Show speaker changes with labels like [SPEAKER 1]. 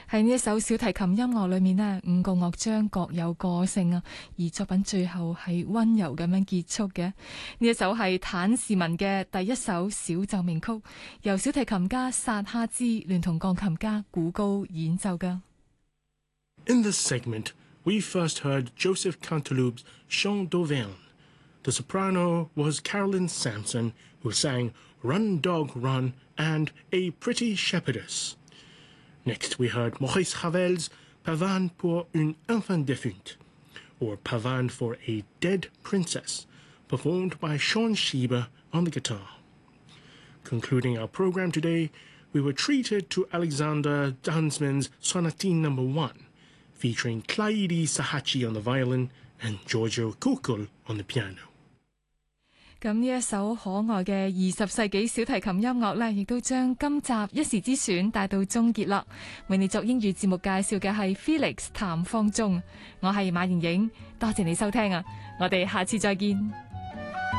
[SPEAKER 1] 喺呢一首小提琴音樂裏面呢，5個樂章各有個性啊，而作品最後係溫柔咁樣結束嘅。呢一首係坦士文嘅第一首小奏鳴曲，由小提琴家薩哈茲聯同鋼琴家古高演奏㗎。
[SPEAKER 2] In this segment, we first heard Joseph Cantilupe's Chant d'Auvergne. The soprano was Carolyn Sampson, who sang Run Dog Run and A Pretty Shepherdess. Next we heard Maurice Ravel's Pavane pour une enfant défunte, or Pavane for a Dead Princess, performed by Sean Sheba on the guitar. Concluding our program today, we were treated to Alexander Dansman's Sonatine No. 1, featuring Clyde Sahachi on the violin and Giorgio Kukul on the piano.
[SPEAKER 1] 咁呢一首可愛嘅20世紀小提琴音樂呢，亦都將今集一時之選帶到終結啦。為你作英語節目介紹嘅係 Felix 譚方中，我係馬盈盈，多謝你收聽啊！我哋下次再見。